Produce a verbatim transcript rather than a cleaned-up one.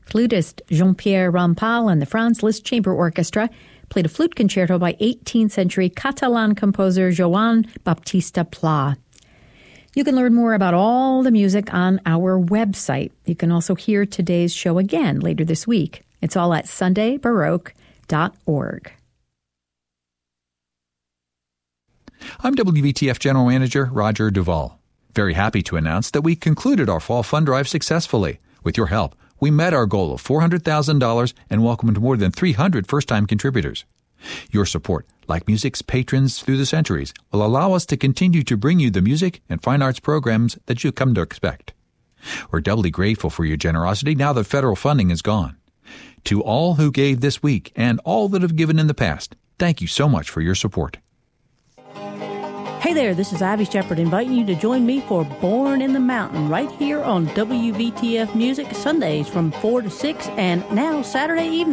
Flutist Jean-Pierre Rampal and the Franz Liszt Chamber Orchestra played a flute concerto by eighteenth century Catalan composer Joan Baptista Pla. You can learn more about all the music on our website. You can also hear today's show again later this week. It's all at sunday baroque dot org. I'm W V T F General Manager Roger Duvall. Very happy to announce that we concluded our fall fund drive successfully. With your help, we met our goal of four hundred thousand dollars and welcomed more than three hundred first-time contributors. Your support, like music's patrons through the centuries, will allow us to continue to bring you the music and fine arts programs that you've come to expect. We're doubly grateful for your generosity now that federal funding is gone. To all who gave this week and all that have given in the past, thank you so much for your support. Hey there, this is Ivy Shepherd inviting you to join me for Born in the Mountain right here on W V T F Music Sundays from four to six and now Saturday evening.